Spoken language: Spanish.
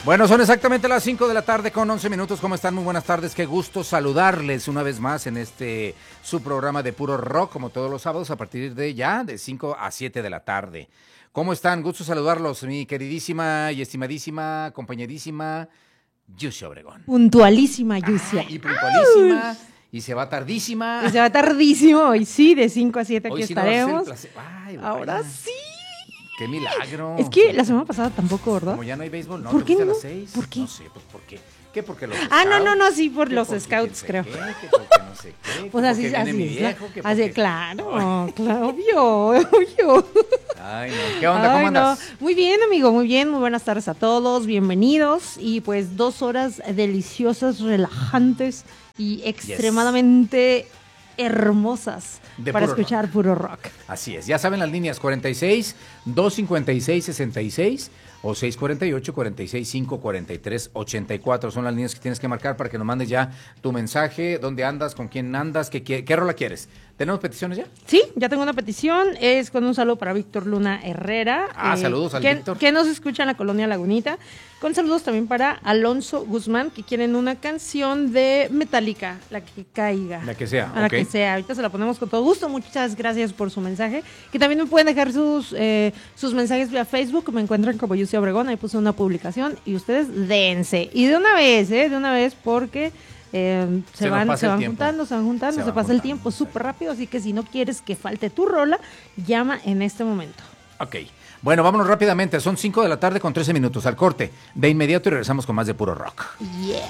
Bueno, son exactamente las 5 de la tarde con 11 minutos. ¿Cómo están? Muy buenas tardes. Qué gusto saludarles una vez más en su programa de puro rock, como todos los sábados, a partir de 5 a 7 de la tarde. ¿Cómo están? Gusto saludarlos, mi queridísima y estimadísima, compañerísima Yusia Obregón. Puntualísima, Yusia. Y puntualísima. Y se va tardísima. Y se va tardísimo hoy, sí, de 5 a 7 aquí hoy sí estaremos. No Ay, ahora sí. ¡Qué milagro! Es que la semana pasada tampoco, ¿verdad? Como ya no hay béisbol, ¿no? ¿Por qué no? A las 6? ¿Por qué? No sé, pues ¿por qué? ¿Qué? Porque los no, sí, por los scouts, creo. ¿Qué? Porque no sé qué. Pues así, viene mi viejo. Así, claro, obvio. Ay, no. ¿Qué onda? ¿Cómo andas? No. Muy bien, amigo, muy bien. Muy buenas tardes a todos, bienvenidos. Y pues 2 horas deliciosas, relajantes y extremadamente hermosas para escuchar puro rock. Así es, ya saben las líneas 46 256 66 o 648 45 43 84 son las líneas que tienes que marcar para que nos mandes ya tu mensaje, dónde andas, con quién andas, qué rola quieres. ¿Tenemos peticiones ya? Sí, ya tengo una petición, es con un saludo para Víctor Luna Herrera. Saludos al Víctor. Que nos escucha en la Colonia Lagunita. Con saludos también para Alonso Guzmán, que quieren una canción de Metallica, la que caiga. La que sea, La que sea, ahorita se la ponemos con todo gusto. Muchas gracias por su mensaje. Que también me pueden dejar sus mensajes vía Facebook, me encuentran como Yusia Obregón, ahí puse una publicación y ustedes dense. Y de una vez, porque se van juntando, se pasa el tiempo súper rápido, así que si no quieres que falte tu rola, llama en este momento. Ok. Bueno, vámonos rápidamente, son 5 de la tarde con 13 minutos al corte. De inmediato y regresamos con más de puro rock. Yeah.